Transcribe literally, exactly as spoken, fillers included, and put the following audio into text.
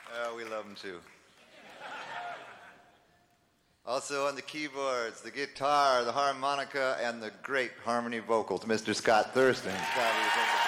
Oh, we love him too. Also on the keyboards, the guitar, the harmonica, and the great harmony vocals, Mister Scott Thurston. Scott,